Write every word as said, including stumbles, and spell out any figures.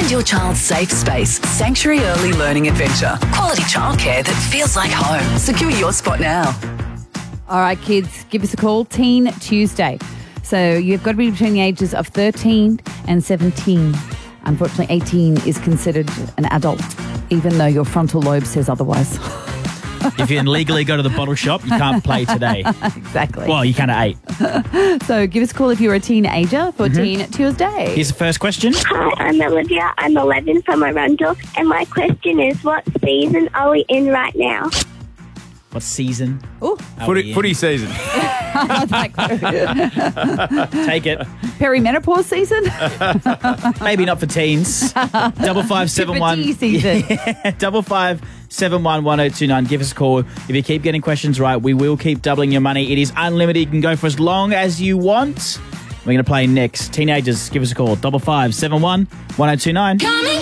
Find your child's safe space, Sanctuary Early Learning Adventure. Quality childcare that feels like home. Secure your spot now. All right, kids, give us a call. Teen Tuesday. So you've got to be between the ages of thirteen and seventeen. Unfortunately, eighteen is considered an adult, even though your frontal lobe says otherwise. If you legally go to the bottle shop, you can't play today. Exactly. Well, you can at eight. So give us a call if you're a teenager for mm-hmm. Teen Tuesday. Here's the first question. Hi, I'm Olivia. I'm eleven from Arundel. And my question is, what season are we in right now? What season? Ooh. Footy, footy season. Take it. Perimenopause season? Maybe not for teens. Double five seven one. season. Yeah, double five seven one one zero two nine. Give us a call. If you keep getting questions right, we will keep doubling your money. It is unlimited. You can go for as long as you want. We're going to play next. Teenagers, give us a call. Double five seven one one zero two nine.